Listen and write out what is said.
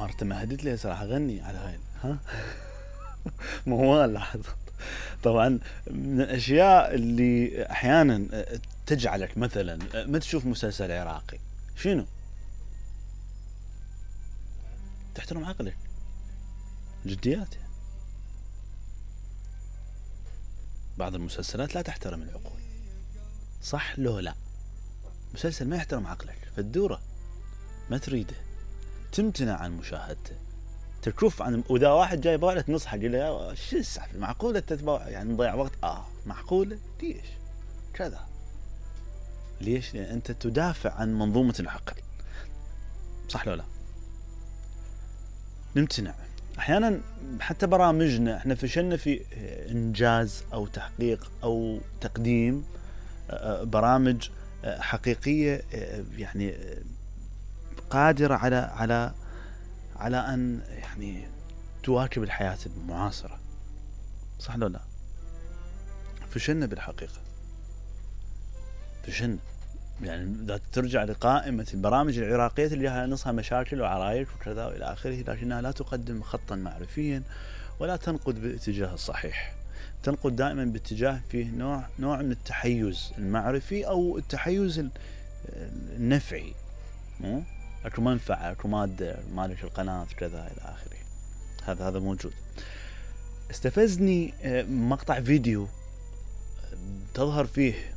مرته مهدت لي راح اغني على هاي ها. موال لاحظت. طبعا من الاشياء اللي احيانا تجعلك مثلا ما تشوف مسلسل عراقي شنو؟ تحترم عقلك، جديات يعني. بعض المسلسلات لا تحترم العقول، صح لو لا؟ مسلسل ما يحترم عقلك فالدوره ما تريده، تمتنع عن مشاهدته، تشوف عن واذا واحد جاي بالك نصحه قل له شو السالفه، معقوله تتبع يعني نضيع وقت؟ معقوله؟ ليش كذا؟ ليش؟ لان انت تدافع عن منظومه العقل، صح لو لا؟ نمتنع احيانا. حتى برامجنا احنا فشلنا في انجاز او تحقيق او تقديم برامج حقيقيه يعني قادره على ان يعني تواكب الحياه المعاصره، صح لو لا؟ فشلنا بالحقيقه، فشلنا. يعني إذا ترجع لقائمة البرامج العراقية اللي نصها مشاكل وعرايش وكذا وإلى آخره، لكنها لا تقدم خطا معرفيا ولا تنقد بالاتجاه الصحيح، تنقد دائما باتجاه فيه نوع من التحيز المعرفي أو التحيز النفعي، اكو منفعة اكو مادة مالك القناة كذا إلى آخره. هذا موجود. استفزني مقطع فيديو تظهر فيه